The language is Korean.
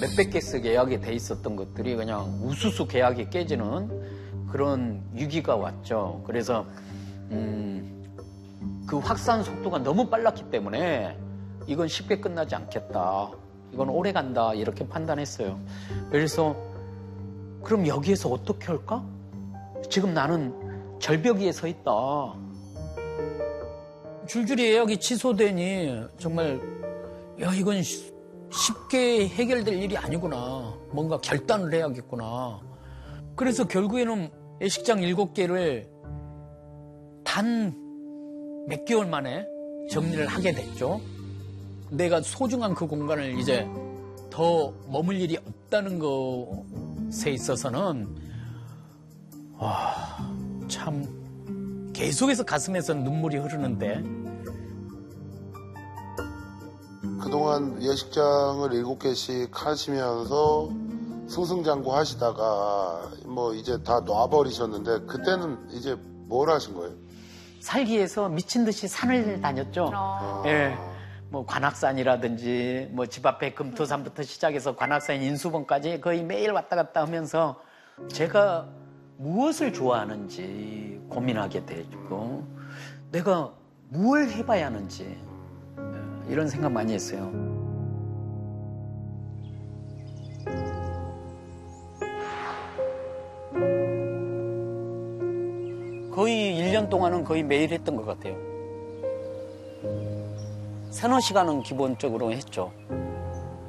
몇백 개씩 계약이 돼 있었던 것들이 그냥 우수수 계약이 깨지는 그런 위기가 왔죠. 그래서 그 확산 속도가 너무 빨랐기 때문에 이건 쉽게 끝나지 않겠다. 이건 오래 간다. 이렇게 판단했어요. 그래서 그럼 여기에서 어떻게 할까? 지금 나는 절벽 위에 서 있다. 줄줄이 예약이 취소되니 정말 야 이건 쉽게 해결될 일이 아니구나. 뭔가 결단을 해야겠구나. 그래서 결국에는 예식장 7개를 단 몇 개월 만에 정리를 하게 됐죠. 내가 소중한 그 공간을 이제 더 머물 일이 없다는 것에 있어서는 참 계속해서 가슴에서 눈물이 흐르는데 그동안 예식장을 7개씩 하시면서 승승장구 하시다가 뭐 이제 다 놔버리셨는데 그때는 이제 뭘 하신 거예요? 살기 위해서 미친 듯이 산을 다녔죠. 예. 뭐 관악산이라든지 뭐 집 앞에 금토산부터 시작해서 관악산 인수봉까지 거의 매일 왔다 갔다 하면서 제가 무엇을 좋아하는지 고민하게 되고 내가 뭘 해봐야 하는지 이런 생각 많이 했어요. 거의 1년 동안은 거의 매일 했던 것 같아요. 서너 시간은 기본적으로 했죠.